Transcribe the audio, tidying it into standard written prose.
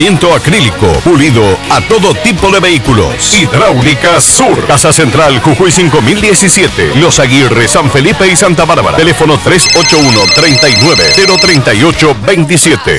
Tinto acrílico, pulido a todo tipo de vehículos. Hidráulica Sur. Casa Central, Jujuy 5017. Los Aguirre, San Felipe y Santa Bárbara. Teléfono 381-39-038-27.